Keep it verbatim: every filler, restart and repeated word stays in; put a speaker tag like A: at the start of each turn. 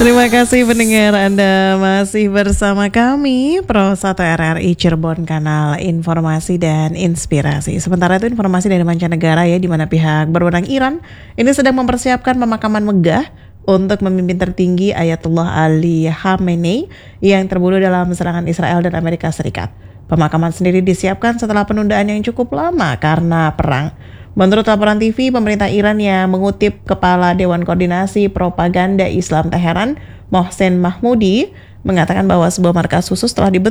A: Terima kasih pendengar, Anda masih bersama kami Pro satu R R I Cirebon, kanal informasi dan inspirasi. Sementara itu informasi dari mancanegara ya, di mana pihak berwenang Iran ini sedang mempersiapkan pemakaman megah untuk pemimpin tertinggi Ayatullah Ali Khamenei yang terbunuh dalam serangan Israel dan Amerika Serikat. Pemakaman sendiri disiapkan setelah penundaan yang cukup lama karena perang. Menurut laporan T V, pemerintah Iran yang mengutip Kepala Dewan Koordinasi Propaganda Islam Teheran, Mohsen Mahmoudi, mengatakan bahwa sebuah markas khusus telah dibentuk